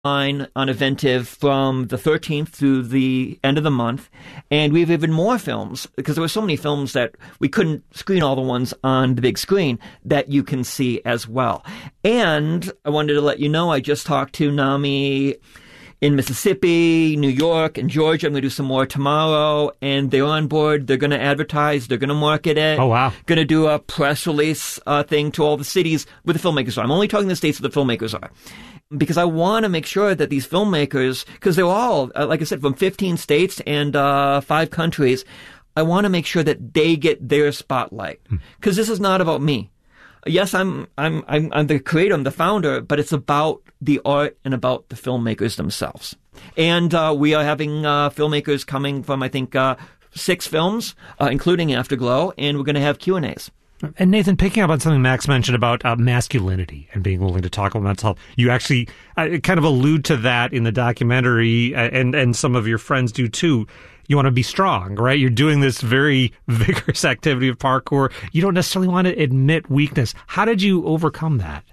on Eventive from the 13th through the end of the month. And we have even more films, because there were so many films that we couldn't screen all the ones on the big screen, that you can see as well. And I wanted to let you know, I just talked to NAMI in Mississippi, New York, and Georgia. I'm going to do some more tomorrow, and they're on board. They're going to advertise. They're going to market it. Oh, wow. Going to do a press release thing to all the cities where the filmmakers are. I'm only talking the states where the filmmakers are, because I want to make sure that these filmmakers, because they're all, like I said, from 15 states and 5 countries, I want to make sure that they get their spotlight, because this is not about me. Yes, I'm the creator, I'm the founder, but it's about the art and about the filmmakers themselves. And we are having filmmakers coming from, I think, 6 films, including Afterglow, and we're going to have Q&As. And Nathan, picking up on something Max mentioned about masculinity and being willing to talk about mental health, you actually kind of allude to that in the documentary, and some of your friends do too. You want to be strong, right? You're doing this very vigorous activity of parkour. You don't necessarily want to admit weakness. How did you overcome that?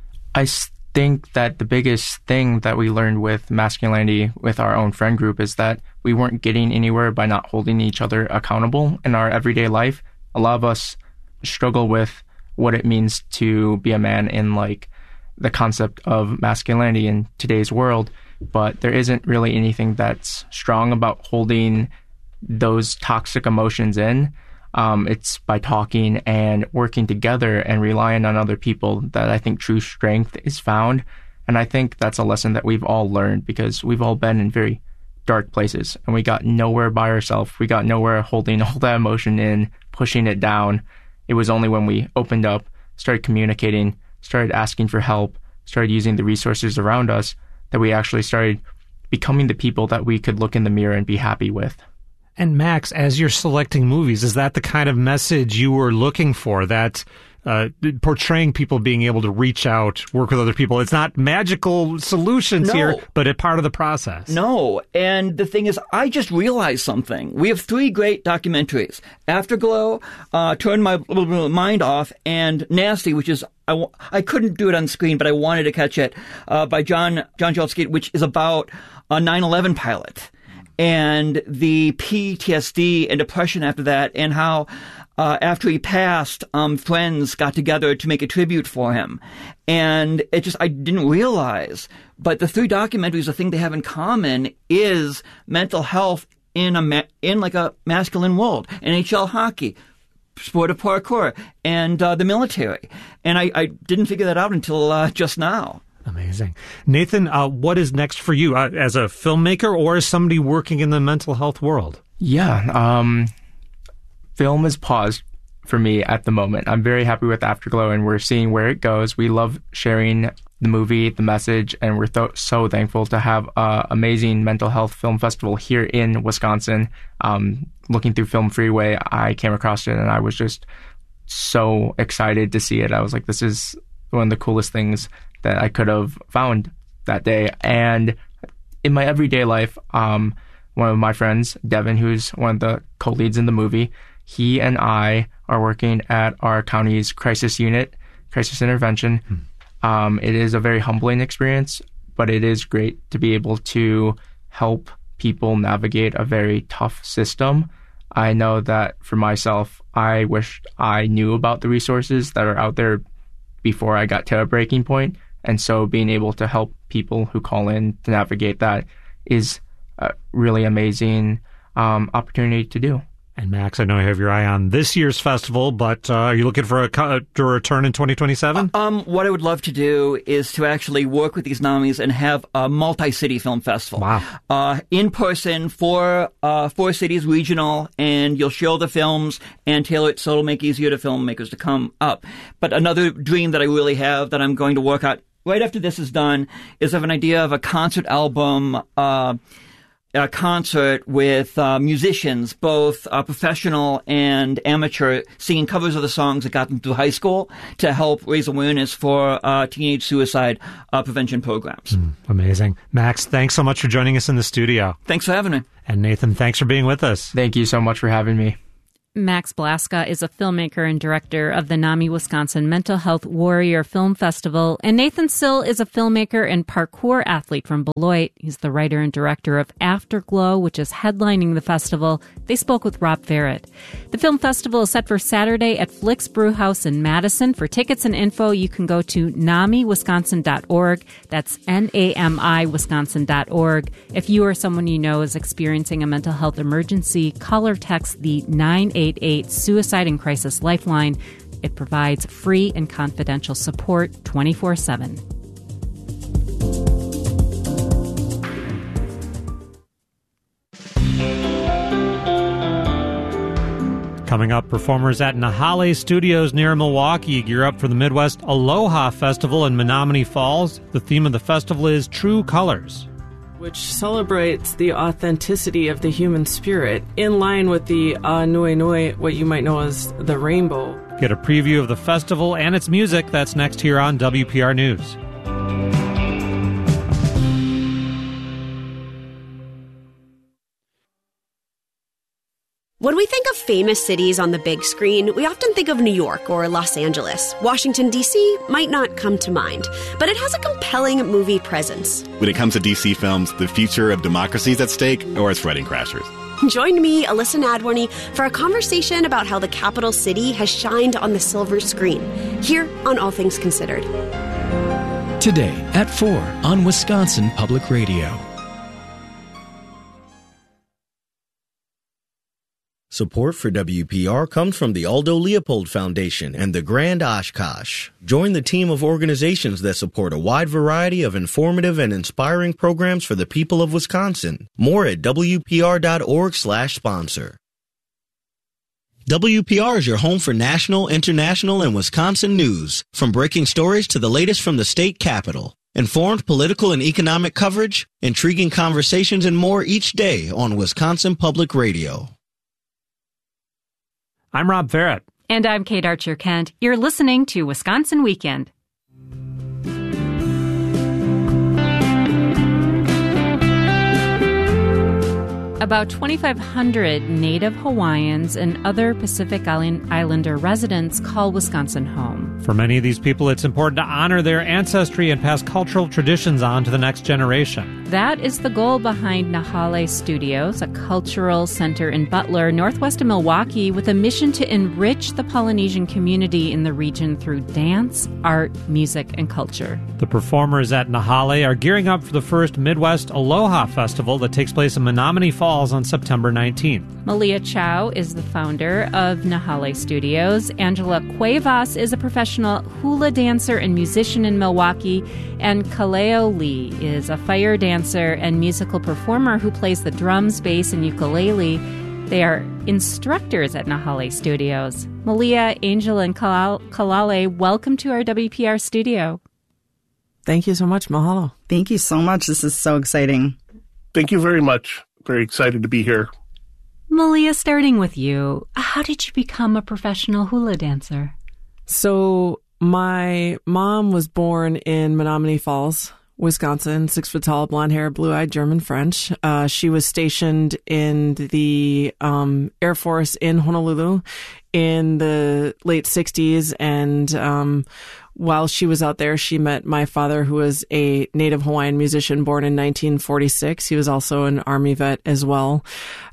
I think that the biggest thing that we learned with masculinity with our own friend group is that we weren't getting anywhere by not holding each other accountable in our everyday life. A lot of us struggle with what it means to be a man in like the concept of masculinity in today's world, but there isn't really anything that's strong about holding those toxic emotions in. It's by talking and working together and relying on other people that I think true strength is found. And I think that's a lesson that we've all learned, because we've all been in very dark places and we got nowhere by ourselves. We got nowhere holding all that emotion in, pushing it down. It was only when we opened up, started communicating, started asking for help, started using the resources around us, that we actually started becoming the people that we could look in the mirror and be happy with. And Max, as you're selecting movies, is that the kind of message you were looking for, that portraying people being able to reach out, work with other people? It's not magical solutions here, but a part of the process. No. And the thing is, I just realized something. We have 3 great documentaries. Afterglow, Turn My Mind Off, and Nasty, which is, I couldn't do it on screen, but I wanted to catch it, by John Jolsky, which is about a 9/11 pilot and the PTSD and depression after that, and how after he passed, friends got together to make a tribute for him. And it just, I didn't realize, but the 3 documentaries, the thing they have in common is mental health in like a masculine world. NHL hockey, sport of parkour, and the military. And I didn't figure that out until just now. Amazing. Nathan, what is next for you as a filmmaker or as somebody working in the mental health world? Yeah, film is paused for me at the moment. I'm very happy with Afterglow, and we're seeing where it goes. We love sharing the movie, the message, and we're so thankful to have an amazing mental health film festival here in Wisconsin. Looking through Film Freeway, I came across it, and I was just so excited to see it. I was like, this is one of the coolest things that I could have found that day. And in my everyday life, one of my friends, Devin, who's one of the co-leads in the movie, he and I are working at our county's crisis unit, crisis intervention. It is a very humbling experience, but it is great to be able to help people navigate a very tough system. I know that for myself, I wished I knew about the resources that are out there before I got to a breaking point. And so being able to help people who call in to navigate that is a really amazing opportunity to do. And Max, I know you have your eye on this year's festival, but are you looking for a return in 2027? What I would love to do is to actually work with these NAMIs and have a multi-city film festival. Wow. In person for 4 cities, regional, and you'll show the films and tailor it so it'll make it easier to filmmakers to come up. But another dream that I really have that I'm going to work out right after this is done is I have an idea of a concert album, a concert with musicians, both professional and amateur, singing covers of the songs that got them through high school to help raise awareness for teenage suicide prevention programs. Amazing. Max, thanks so much for joining us in the studio. Thanks for having me. And Nathan, thanks for being with us. Thank you so much for having me. Max Blaska is a filmmaker and director of the NAMI Wisconsin Mental Health Warrior Film Festival, and Nathan Sill is a filmmaker and parkour athlete from Beloit. He's the writer and director of Afterglow, which is headlining the festival. They spoke with Rob Verrett. The film festival is set for Saturday at Flick's Brewhouse in Madison. For tickets and info, you can go to namiwisconsin.org. That's NAMI Wisconsin.org. If you or someone you know is experiencing a mental health emergency, call or text the 988 Suicide and Crisis Lifeline. It provides free and confidential support 24/7. Coming up, performers at Nahale Studios near Milwaukee gear up for the Midwest Aloha Festival in Menomonee Falls. The theme of the festival is True Colors, which celebrates the authenticity of the human spirit, in line with the Nui Nui, what you might know as the rainbow. Get a preview of the festival and its music. That's next here on WPR News. When we think of famous cities on the big screen, we often think of New York or Los Angeles. Washington, D.C. might not come to mind, but it has a compelling movie presence. When it comes to D.C. films, the future of democracy is at stake, or it's Wedding Crashers. Join me, Alyssa Nadworny, for a conversation about how the capital city has shined on the silver screen, here on All Things Considered. Today at 4 on Wisconsin Public Radio. Support for WPR comes from the Aldo Leopold Foundation and the Grand Oshkosh. Join the team of organizations that support a wide variety of informative and inspiring programs for the people of Wisconsin. More at WPR.org/sponsor. WPR is your home for national, international, and Wisconsin news, from breaking stories to the latest from the state capitol. Informed political and economic coverage, intriguing conversations, and more each day on Wisconsin Public Radio. I'm Rob Verrett. And I'm Kate Archer-Kent. You're listening to Wisconsin Weekend. About 2,500 Native Hawaiians and other Pacific Islander residents call Wisconsin home. For many of these people, it's important to honor their ancestry and pass cultural traditions on to the next generation. That is the goal behind Nahale Studios, a cultural center in Butler, northwest of Milwaukee, with a mission to enrich the Polynesian community in the region through dance, art, music, and culture. The performers at Nahale are gearing up for the first Midwest Aloha Festival that takes place in Menomonee Falls on September 19th. Malia Chow is the founder of Nahale Studios. Angela Cuevas is a professional hula dancer and musician in Milwaukee. And Kaleo Lee is a fire dancer and musical performer who plays the drums, bass, and ukulele. They are instructors at Nahale Studios. Malia, Angela, and Kalale, welcome to our WPR studio. Thank you so much. Mahalo. Thank you so much. This is so exciting. Thank you very much. Very excited to be here. Malia, starting with you, how did you become a professional hula dancer? So my mom was born in Menomonee Falls, Wisconsin, 6 foot tall, blonde hair, blue-eyed, German French. She was stationed in the Air Force in Honolulu in the late 60s, and while she was out there, she met my father, who was a Native Hawaiian musician born in 1946. He was also an Army vet as well.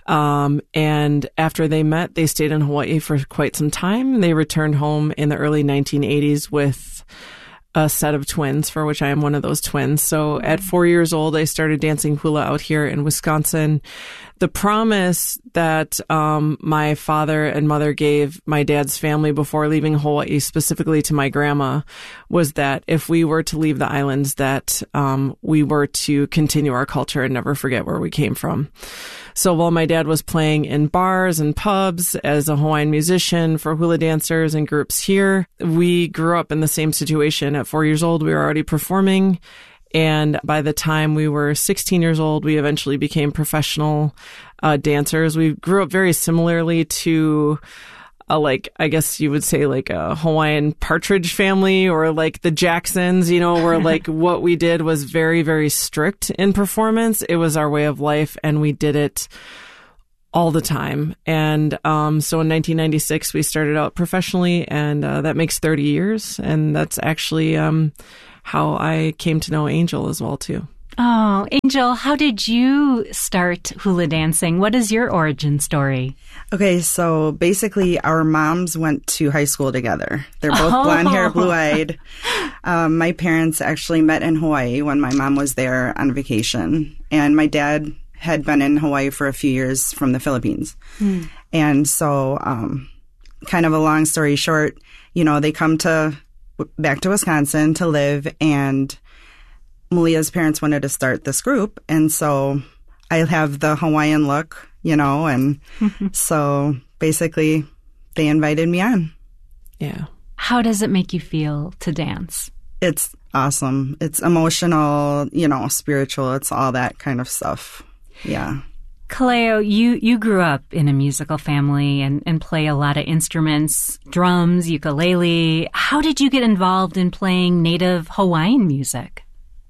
And after they met, they stayed in Hawaii for quite some time. They returned home in the early 1980s with a set of twins, for which I am one of those twins. So at 4 years old, I started dancing hula out here in Wisconsin. The promise that my father and mother gave my dad's family before leaving Hawaii, specifically to my grandma, was that if we were to leave the islands, that we were to continue our culture and never forget where we came from. So while my dad was playing in bars and pubs as a Hawaiian musician for hula dancers and groups here, we grew up in the same situation. At 4 years old, we were already performing. And by the time we were 16 years old, we eventually became professional dancers. We grew up very similarly to I guess you would say like a Hawaiian Partridge Family or like the Jacksons, where like what we did was very, very strict in performance. It was our way of life, and we did it all the time. And so in 1996, we started out professionally, and that makes 30 years. And that's actually how I came to know Angel as well, too. Oh, Angel, how did you start hula dancing? What is your origin story? Okay, so basically our moms went to high school together. They're both blonde hair, blue-eyed. My parents actually met in Hawaii when my mom was there on vacation. And my dad had been in Hawaii for a few years from the Philippines. And so, kind of a long story short, they come back to Wisconsin to live, and Malia's parents wanted to start this group, and so I have the Hawaiian look, and so basically they invited me on. Yeah. How does it make you feel to dance? It's awesome. It's emotional, spiritual. It's all that kind of stuff. Yeah. Kaleo, you grew up in a musical family and play a lot of instruments, drums, ukulele. How did you get involved in playing native Hawaiian music?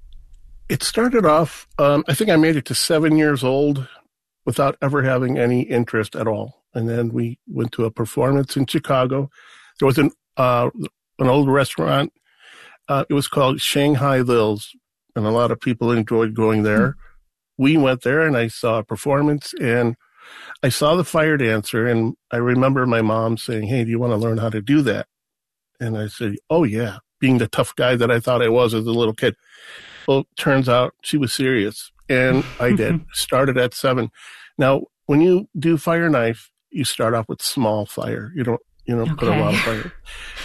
It started off, I think I made it to 7 years old without ever having any interest at all. And then we went to a performance in Chicago. There was an old restaurant. It was called Shanghai Lil's, and a lot of people enjoyed going there. We went there, and I saw a performance, and I saw the fire dancer, and I remember my mom saying, "Hey, do you want to learn how to do that?" And I said, "Oh, yeah," being the tough guy that I thought I was as a little kid. Well, turns out she was serious, and I did. Started at 7. Now, when you do fire knife, you start off with small fire. You don't put a lot of fire.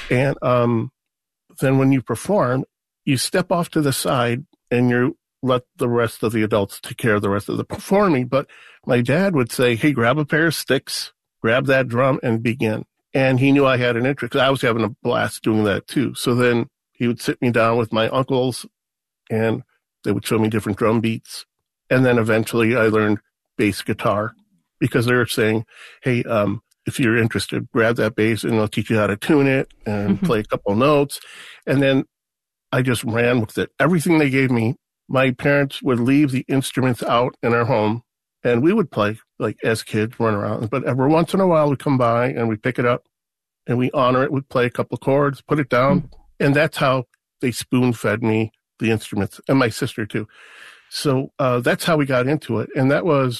And then when you perform, you step off to the side, and you let the rest of the adults take care of the rest of the performing. But my dad would say, "Hey, grab a pair of sticks, grab that drum, and begin." And he knew I had an interest, because I was having a blast doing that too. So then he would sit me down with my uncles, and they would show me different drum beats. And then eventually I learned bass guitar, because they were saying, "Hey, if you're interested, grab that bass and they'll teach you how to tune it and play a couple notes." And then I just ran with it. Everything they gave me, my parents would leave the instruments out in our home, and we would play, like as kids, run around. But every once in a while we'd come by and we'd pick it up and we honor it. We'd play a couple chords, put it down. And that's how they spoon-fed me the instruments, and my sister too. So that's how we got into it. And that was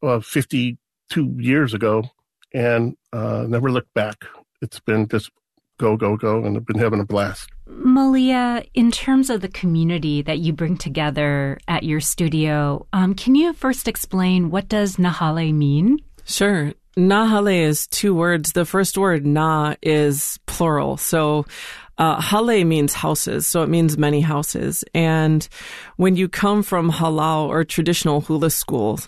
52 years ago, and never looked back. It's been just go, go, go, and I've been having a blast. Malia, in terms of the community that you bring together at your studio, can you first explain, what does Nahale mean? Sure. Nahale is 2 words. The first word, na, is plural. So hale means houses, so it means many houses. And when you come from halau or traditional hula schools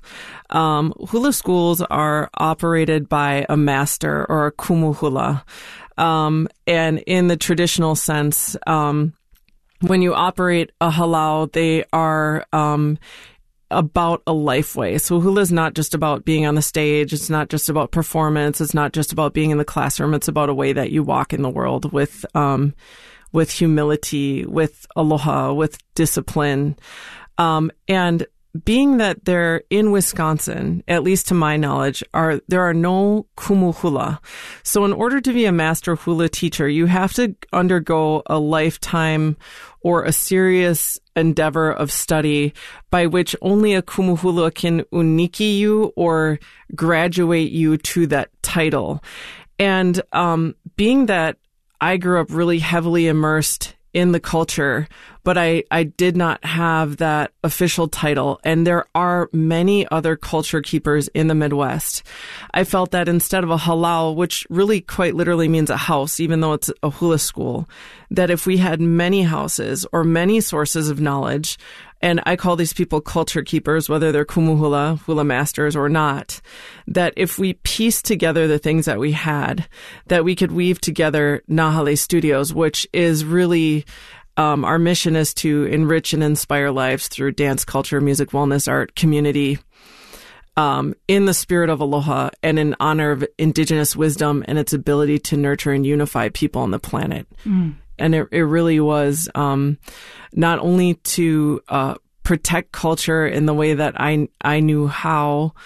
are operated by a master or a kumu hula. And in the traditional sense, when you operate a halau, they are about a life way. So hula is not just about being on the stage. It's not just about performance. It's not just about being in the classroom. It's about a way that you walk in the world with humility, with aloha, with discipline. And being that they're in Wisconsin, at least to my knowledge, there are no kumu hula. So in order to be a master hula teacher, you have to undergo a lifetime or a serious endeavor of study by which only a kumu hula can uniki you or graduate you to that title. And being that I grew up really heavily immersed in the culture, but I did not have that official title. And there are many other culture keepers in the Midwest. I felt that instead of a halau, which really quite literally means a house, even though it's a hula school, that if we had many houses or many sources of knowledge, and I call these people culture keepers, whether they're kumu hula, hula masters or not, that if we piece together the things that we had, that we could weave together Nahale Studios, which is really our mission is to enrich and inspire lives through dance, culture, music, wellness, art, community, in the spirit of aloha and in honor of indigenous wisdom and its ability to nurture and unify people on the planet. And it really was not only to protect culture in the way that I knew how,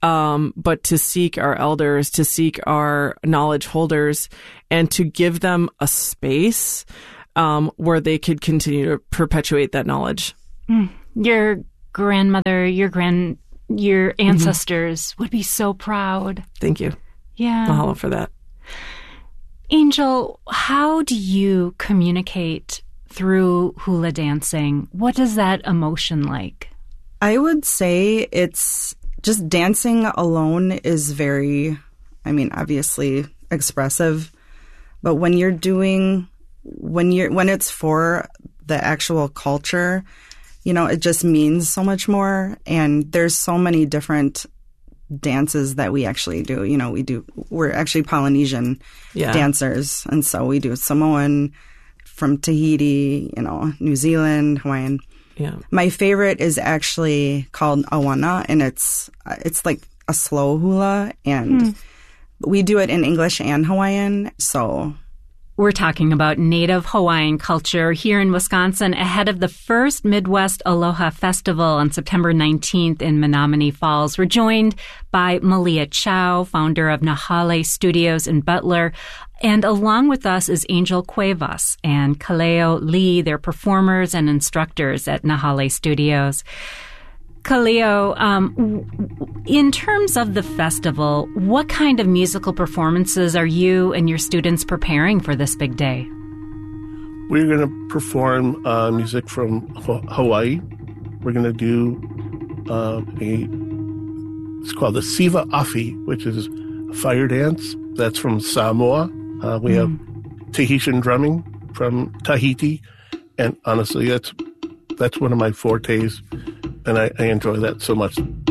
but to seek our elders, to seek our knowledge holders, and to give them a space where they could continue to perpetuate that knowledge. Your grandmother, your ancestors would be so proud. Thank you. Yeah. Mahalo for that. Angel, how do you communicate through hula dancing? What is that emotion like? I would say it's just dancing alone is very, obviously expressive. But when it's for the actual culture, it just means so much more. And there's so many different dances that we actually do. We're actually Polynesian dancers. And so we do Samoan, from Tahiti, New Zealand, Hawaiian. Yeah. My favorite is actually called Awana, and it's like a slow hula, and we do it in English and Hawaiian, so... We're talking about Native Hawaiian culture here in Wisconsin ahead of the first Midwest Aloha Festival on September 19th in Menomonee Falls. We're joined by Malia Chow, founder of Nahale Studios in Butler. And along with us is Angel Cuevas and Kaleo Lee. They're performers and instructors at Nahale Studios. Kaleo, in terms of the festival, what kind of musical performances are you and your students preparing for this big day? We're going to perform music from Hawaii. We're going to do it's called the Siva Afi, which is a fire dance. That's from Samoa. We have Tahitian drumming from Tahiti. And honestly, that's one of my fortes. And I enjoy that so much.